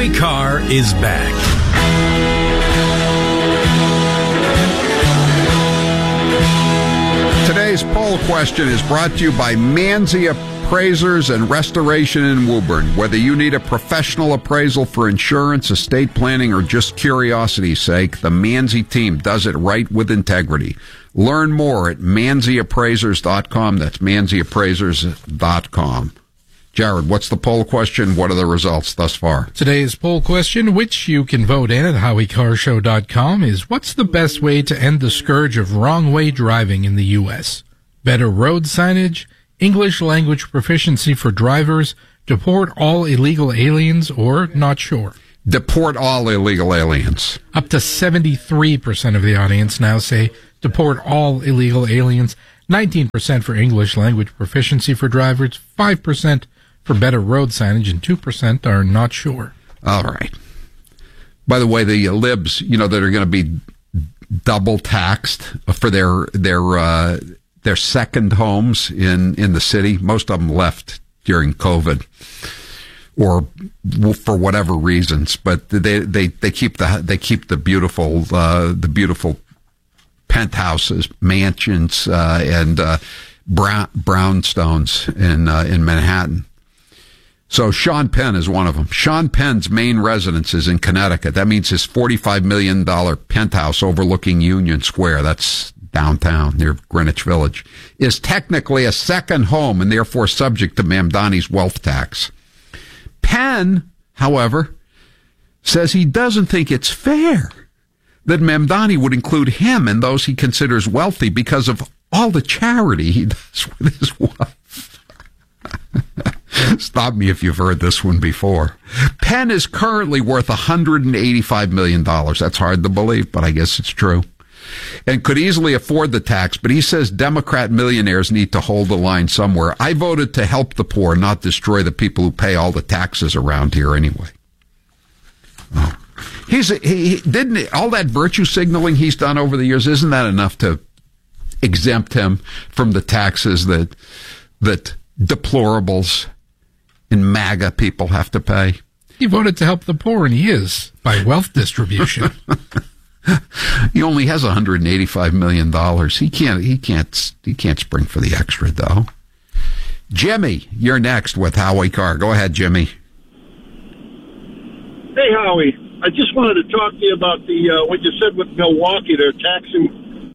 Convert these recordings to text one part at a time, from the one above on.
Howie Carr is back. Today's poll question is brought to you by Manzi Appraisers and Restoration in Woburn. Whether you need a professional appraisal for insurance, estate planning, or just curiosity's sake, the Manzi team does it right with integrity. Learn more at manziappraisers.com. That's manziappraisers.com. Jared, what's the poll question? What are the results thus far? Today's poll question, which you can vote in at HowieCarShow.com, is what's the best way to end the scourge of wrong-way driving in the U.S.? Better road signage, English language proficiency for drivers, deport all illegal aliens, or not sure? Deport all illegal aliens. Up to 73% of the audience now say deport all illegal aliens, 19% for English language proficiency for drivers, 5% for better road signage, and 2% are not sure. All right. By the way, the libs, that are going to be double taxed for their second homes in the city. Most of them left during COVID, or for whatever reasons. But they keep the beautiful penthouses, mansions, and brownstones in Manhattan. So Sean Penn is one of them. Sean Penn's main residence is in Connecticut. That means his $45 million penthouse overlooking Union Square, that's downtown near Greenwich Village, is technically a second home and therefore subject to Mamdani's wealth tax. Penn, however, says he doesn't think it's fair that Mamdani would include him in those he considers wealthy because of all the charity he does with his wife. Stop me if you've heard this one before. Penn is currently worth $185 million. That's hard to believe, but I guess it's true. And could easily afford the tax, but he says Democrat millionaires need to hold the line somewhere. I voted to help the poor, not destroy the people who pay all the taxes around here anyway. Oh. He didn't all that virtue signaling he's done over the years, isn't that enough to exempt him from the taxes that deplorables and MAGA people have to pay? He voted to help the poor, and he is, by wealth distribution. He only has $185 million. He can't spring for the extra, though. Jimmy, you're next with Howie Carr. Go ahead, Jimmy. Hey, Howie. I just wanted to talk to you about what you said with Milwaukee. They're taxing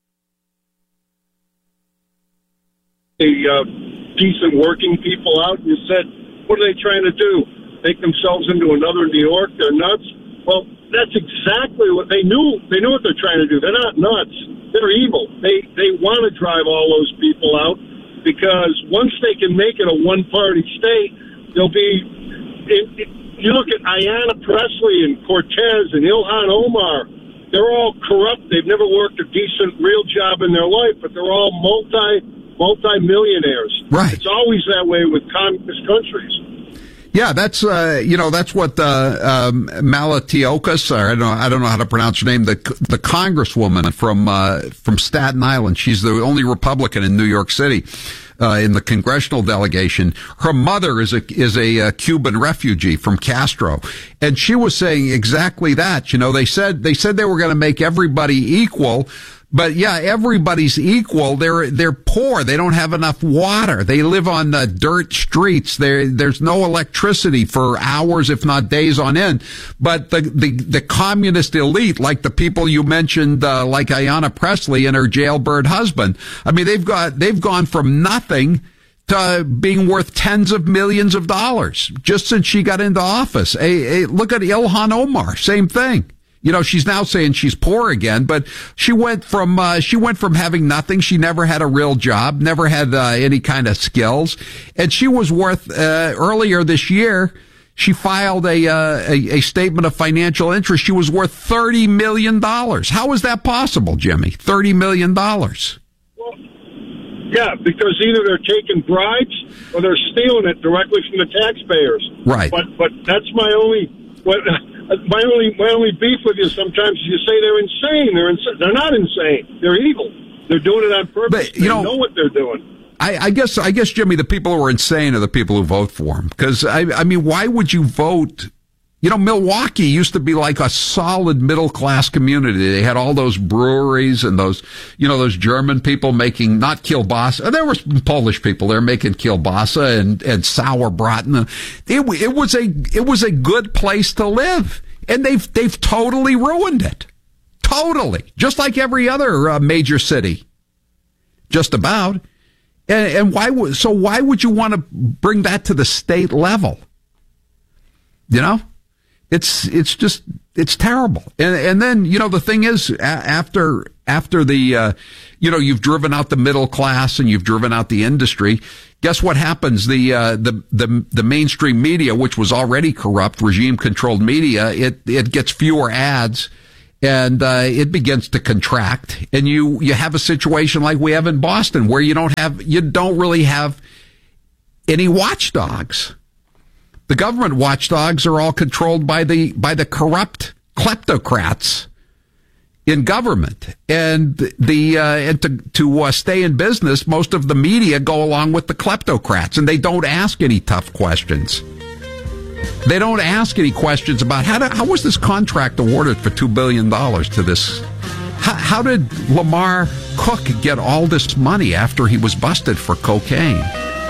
decent working people out. You said, what are they trying to do? Make themselves into another New York? They're nuts? Well, that's exactly what they knew. They knew what they're trying to do. They're not nuts. They're evil. They want to drive all those people out because once they can make it a one-party state, they'll be... You look at Ayanna Pressley and Cortez and Ilhan Omar. They're all corrupt. They've never worked a decent, real job in their life, but they're all multi-millionaires. Right. It's always that way with communist countries. Yeah, that's that's what Malatiokas, or I don't know how to pronounce her name, the congresswoman from Staten Island. She's the only Republican in New York City. In the congressional delegation, her mother is a Cuban refugee from Castro, and she was saying exactly that. They said they were going to make everybody equal, but yeah, everybody's equal. They're poor. They don't have enough water. They live on dirt streets. There's no electricity for hours, if not days on end. But the communist elite, like the people you mentioned, like Ayanna Pressley and her jailbird husband, I mean, they've gone from nothing to being worth tens of millions of dollars just since she got into office. Look at Ilhan Omar, same thing. She's now saying she's poor again, but she went from having nothing. She never had a real job, never had any kind of skills, and she was worth earlier this year. She filed a statement of financial interest. She was worth $30 million. How is that possible, Jimmy? $30 million. Well, yeah, because either they're taking bribes or they're stealing it directly from the taxpayers. Right. But that's my only beef with you. Sometimes you say they're insane. They're not insane. They're evil. They're doing it on purpose. They know what they're doing. I guess, Jimmy, the people who are insane are the people who vote for him. Because, I mean, why would you vote Milwaukee used to be like a solid middle-class community. They had all those breweries and those German people making, not kielbasa. There were Polish people there making kielbasa and sauerbraten. It was a good place to live. And they've totally ruined it. Totally. Just like every other major city. Just about. And why would you want to bring that to the state level? It's terrible. And then, the thing is, after the, you've driven out the middle class and you've driven out the industry, guess what happens? The mainstream media, which was already corrupt, regime controlled media, it gets fewer ads and, it begins to contract. And you have a situation like we have in Boston where you don't really have any watchdogs. The government watchdogs are all controlled by the corrupt kleptocrats in government, and to stay in business, most of the media go along with the kleptocrats, and they don't ask any tough questions. They don't ask any questions about how was this contract awarded for $2 billion to this? How did Lamar Cook get all this money after he was busted for cocaine?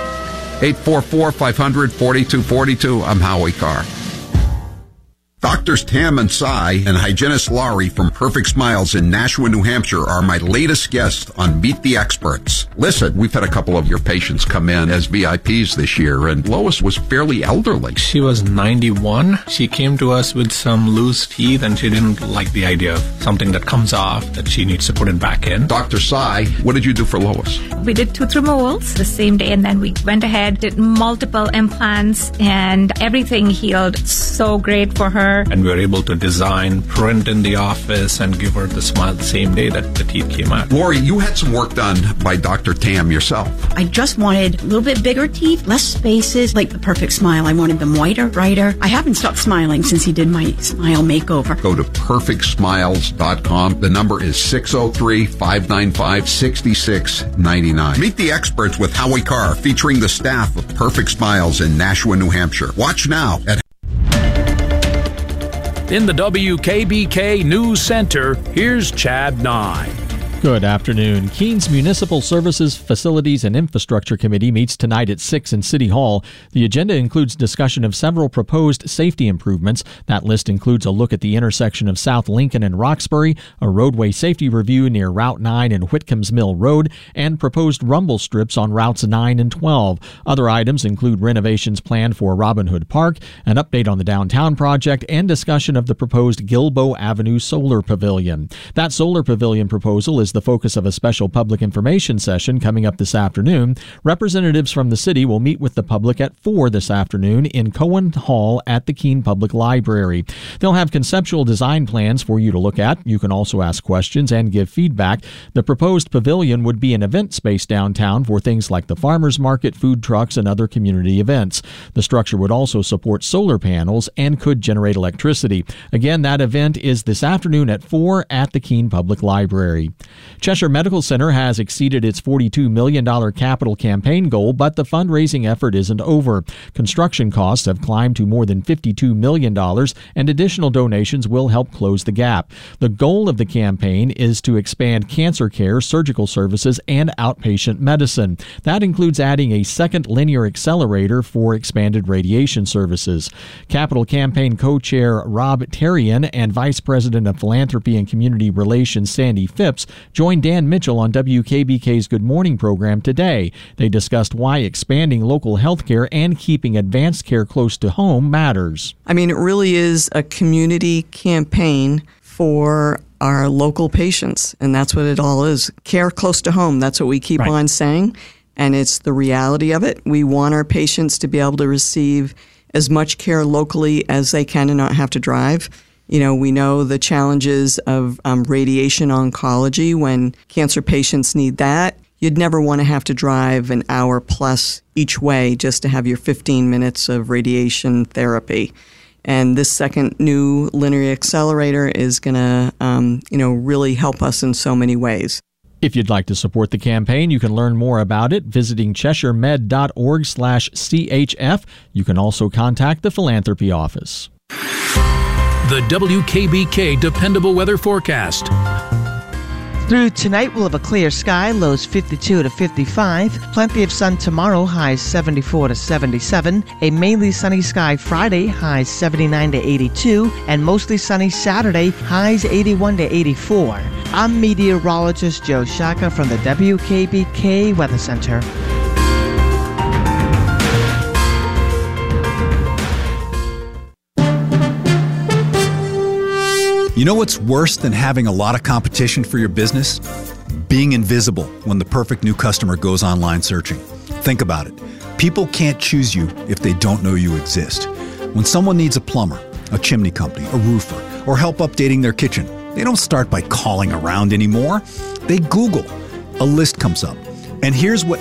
844-500-4242. I'm Howie Carr. Doctors Tam and Sai and hygienist Laurie from Perfect Smiles in Nashua, New Hampshire are my latest guests on Meet the Experts. Listen, we've had a couple of your patients come in as VIPs this year, and Lois was fairly elderly. She was 91. She came to us with some loose teeth, and she didn't like the idea of something that comes off, that she needs to put it back in. Dr. Sai, what did you do for Lois? We did tooth removals the same day, and then we went ahead, did multiple implants, and everything healed so great for her. And we were able to design, print in the office, and give her the smile the same day that the teeth came out. Lori, you had some work done by Dr. Tam yourself. I just wanted a little bit bigger teeth, less spaces, like the Perfect Smile. I wanted them whiter, brighter. I haven't stopped smiling since he did my smile makeover. Go to perfectsmiles.com. The number is 603-595-6699. Meet the Experts with Howie Carr, featuring the staff of Perfect Smiles in Nashua, New Hampshire. Watch now at In the WKBK News Center, here's Chad Nye. Good afternoon. Keene's Municipal Services, Facilities, and Infrastructure Committee meets tonight at 6 in City Hall. The agenda includes discussion of several proposed safety improvements. That list includes a look at the intersection of South Lincoln and Roxbury, a roadway safety review near Route 9 and Whitcomb's Mill Road, and proposed rumble strips on Routes 9 and 12. Other items include renovations planned for Robin Hood Park, an update on the downtown project, and discussion of the proposed Gilboa Avenue Solar Pavilion. That solar pavilion proposal is the focus of a special public information session coming up this afternoon. Representatives from the city will meet with the public at 4 this afternoon in Cohen Hall at the Keene Public Library. They'll have conceptual design plans for you to look at. You can also ask questions and give feedback. The proposed pavilion would be an event space downtown for things like the farmers market, food trucks, and other community events. The structure would also support solar panels and could generate electricity. Again, that event is this afternoon at 4 at the Keene Public Library. Cheshire Medical Center has exceeded its $42 million capital campaign goal, but the fundraising effort isn't over. Construction costs have climbed to more than $52 million, and additional donations will help close the gap. The goal of the campaign is to expand cancer care, surgical services, and outpatient medicine. That includes adding a second linear accelerator for expanded radiation services. Capital Campaign co-chair Rob Terrian and Vice President of Philanthropy and Community Relations Sandy Phipps joined Dan Mitchell on WKBK's Good Morning program today. They discussed why expanding local health care and keeping advanced care close to home matters. I mean, it really is a community campaign for our local patients, and that's what it all is. Care close to home, that's what we keep on saying, and it's the reality of it. We want our patients to be able to receive as much care locally as they can and not have to drive. You know, we know the challenges of radiation oncology when cancer patients need that. You'd never want to have to drive an hour plus each way just to have your 15 minutes of radiation therapy. And this second new linear accelerator is going to, really help us in so many ways. If you'd like to support the campaign, you can learn more about it visiting cheshiremed.org/CHF. You can also contact the Philanthropy Office. The WKBK Dependable Weather Forecast. Through tonight, we'll have a clear sky, lows 52 to 55. Plenty of sun tomorrow, highs 74 to 77. A mainly sunny sky Friday, highs 79 to 82. And mostly sunny Saturday, highs 81 to 84. I'm meteorologist Joe Shaka from the WKBK Weather Center. You know what's worse than having a lot of competition for your business? Being invisible when the perfect new customer goes online searching. Think about it. People can't choose you if they don't know you exist. When someone needs a plumber, a chimney company, a roofer, or help updating their kitchen, they don't start by calling around anymore. They Google. A list comes up. And here's what